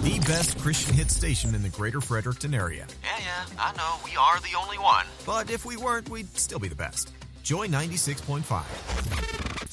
The best Christian hit station in the greater Fredericton area. Yeah, I know. We are the only one. But if we weren't, we'd still be the best. Joy 96.5.